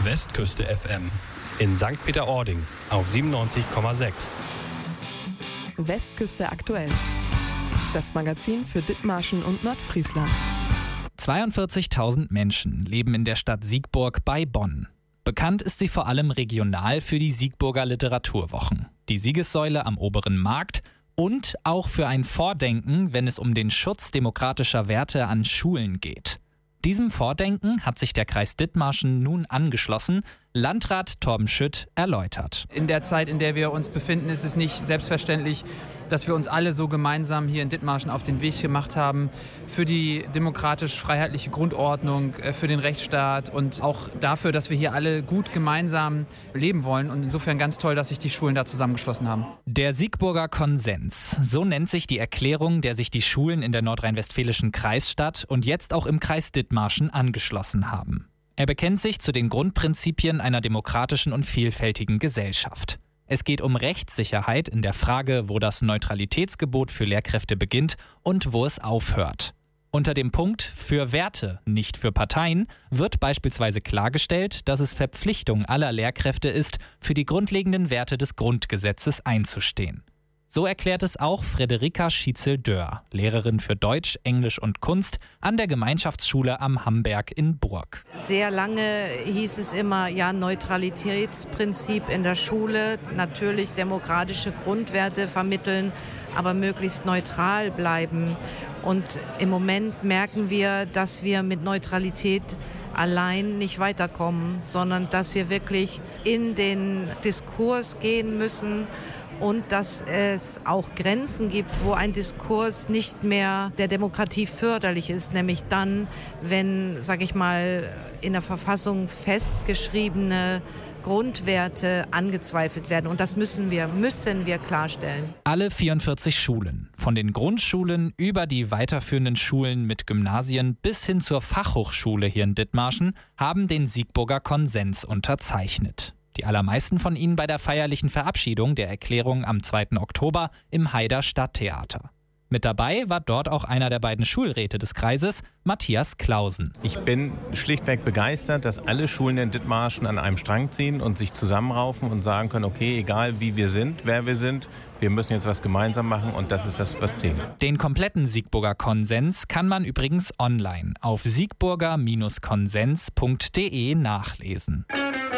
Westküste FM in St. Peter-Ording auf 97,6. Westküste aktuell. Das Magazin für Dithmarschen und Nordfriesland. 42.000 Menschen leben in der Stadt Siegburg bei Bonn. Bekannt ist sie vor allem regional für die Siegburger Literaturwochen, die Siegessäule am Oberen Markt und auch für ein Vordenken, wenn es um den Schutz demokratischer Werte an Schulen geht. Diesem Vordenken hat sich der Kreis Dithmarschen nun angeschlossen. Landrat Torben Schütt erläutert. In der Zeit, in der wir uns befinden, ist es nicht selbstverständlich, dass wir uns alle so gemeinsam hier in Dithmarschen auf den Weg gemacht haben für die demokratisch-freiheitliche Grundordnung, für den Rechtsstaat und auch dafür, dass wir hier alle gut gemeinsam leben wollen. Und insofern ganz toll, dass sich die Schulen da zusammengeschlossen haben. Der Siegburger Konsens, so nennt sich die Erklärung, der sich die Schulen in der nordrhein-westfälischen Kreisstadt und jetzt auch im Kreis Dithmarschen angeschlossen haben. Er bekennt sich zu den Grundprinzipien einer demokratischen und vielfältigen Gesellschaft. Es geht um Rechtssicherheit in der Frage, wo das Neutralitätsgebot für Lehrkräfte beginnt und wo es aufhört. Unter dem Punkt für Werte, nicht für Parteien, wird beispielsweise klargestellt, dass es Verpflichtung aller Lehrkräfte ist, für die grundlegenden Werte des Grundgesetzes einzustehen. So erklärt es auch Frederika Schietzel-Dörr, Lehrerin für Deutsch, Englisch und Kunst an der Gemeinschaftsschule am Hamberg in Burg. Sehr lange hieß es immer, ja, Neutralitätsprinzip in der Schule, natürlich demokratische Grundwerte vermitteln, aber möglichst neutral bleiben. Und im Moment merken wir, dass wir mit Neutralität allein nicht weiterkommen, sondern dass wir wirklich in den Diskurs gehen müssen. Und dass es auch Grenzen gibt, wo ein Diskurs nicht mehr der Demokratie förderlich ist, nämlich dann, wenn, sage ich mal, in der Verfassung festgeschriebene Grundwerte angezweifelt werden. Und das müssen wir klarstellen. Alle 44 Schulen, von den Grundschulen über die weiterführenden Schulen mit Gymnasien bis hin zur Fachhochschule hier in Dithmarschen, haben den Siegburger Konsens unterzeichnet. Die allermeisten von ihnen bei der feierlichen Verabschiedung der Erklärung am 2. Oktober im Haider Stadttheater. Mit dabei war dort auch einer der beiden Schulräte des Kreises, Matthias Clausen. Ich bin schlichtweg begeistert, dass alle Schulen in Dithmarschen an einem Strang ziehen und sich zusammenraufen und sagen können, okay, egal wie wir sind, wer wir sind, wir müssen jetzt was gemeinsam machen und das ist das, was zählt. Den kompletten Siegburger Konsens kann man übrigens online auf siegburger-konsens.de nachlesen.